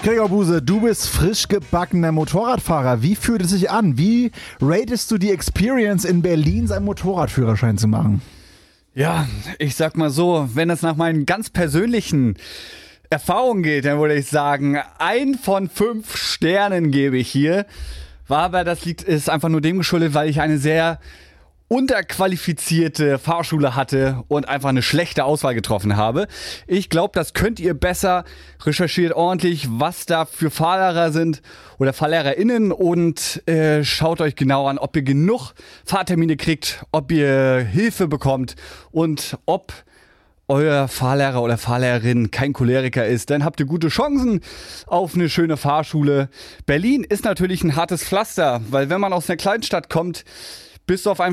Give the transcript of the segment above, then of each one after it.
Gregor Buse, du bist frisch gebackener Motorradfahrer. Wie fühlt es sich an? Wie ratest du die Experience, in Berlin seinen Motorradführerschein zu machen? Ja, ich sag mal so, wenn es nach meinen ganz persönlichen Erfahrungen geht, dann würde ich sagen, 1 von 5 Sternen gebe ich hier. Aber das ist einfach nur dem geschuldet, weil ich eine sehr unterqualifizierte Fahrschule hatte und einfach eine schlechte Auswahl getroffen habe. Ich glaube, das könnt ihr besser. Recherchiert ordentlich, was da für Fahrlehrer sind oder FahrlehrerInnen und schaut euch genau an, ob ihr genug Fahrtermine kriegt, ob ihr Hilfe bekommt und ob euer Fahrlehrer oder Fahrlehrerin kein Choleriker ist, dann habt ihr gute Chancen auf eine schöne Fahrschule. Berlin ist natürlich ein hartes Pflaster, weil wenn man aus einer Kleinstadt kommt, bist du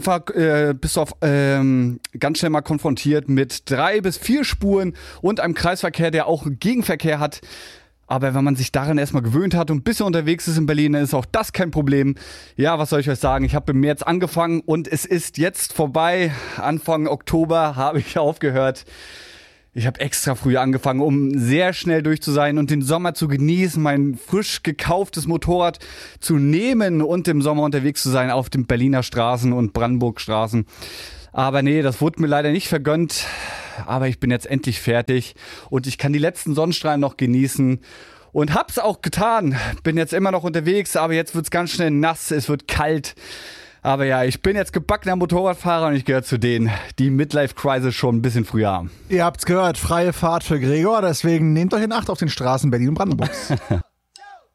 ganz schnell mal konfrontiert mit 3 bis 4 Spuren und einem Kreisverkehr, der auch Gegenverkehr hat. Aber wenn man sich daran erstmal gewöhnt hat und ein bisschen unterwegs ist in Berlin, dann ist auch das kein Problem. Ja, was soll ich euch sagen? Ich habe im März angefangen und es ist jetzt vorbei. Anfang Oktober habe ich aufgehört. Ich habe extra früh angefangen, um sehr schnell durch zu sein und den Sommer zu genießen, mein frisch gekauftes Motorrad zu nehmen und im Sommer unterwegs zu sein auf den Berliner Straßen und Brandenburgstraßen. Aber nee, das wurde mir leider nicht vergönnt. Aber ich bin jetzt endlich fertig und ich kann die letzten Sonnenstrahlen noch genießen. Und hab's auch getan. Bin jetzt immer noch unterwegs, aber jetzt wird's ganz schnell nass, es wird kalt. Aber ja, ich bin jetzt gebackener Motorradfahrer und ich gehöre zu denen, die Midlife-Crisis schon ein bisschen früher haben. Ihr habt's gehört, freie Fahrt für Gregor, deswegen nehmt euch in Acht auf den Straßen Berlin und Brandenburgs.